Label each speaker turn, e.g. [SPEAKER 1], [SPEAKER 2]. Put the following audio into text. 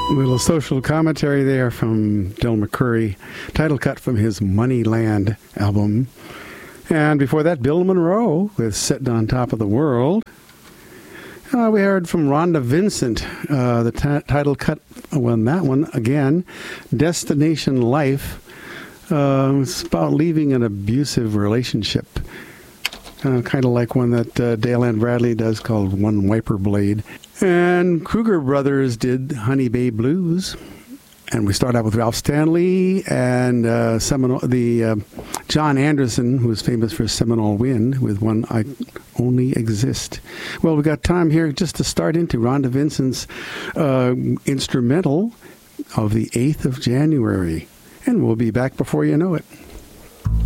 [SPEAKER 1] A little social commentary there from Del McCoury, title cut from his Moneyland album. And before that, Bill Monroe with Sitting on Top of the World. We heard from Rhonda Vincent, the title cut on that one again, Destination Life. It's about leaving an abusive relationship. Kind of like one that Dale Ann Bradley does called One Wiper Blade. And Kruger Brothers did Honey Bay Blues. And we start out with Ralph Stanley and John Anderson, who is famous for Seminole Wind, with One I Only Exist. Well, we got time here just to start into Rhonda Vincent's instrumental of the 8th of January. And we'll be back before you know it.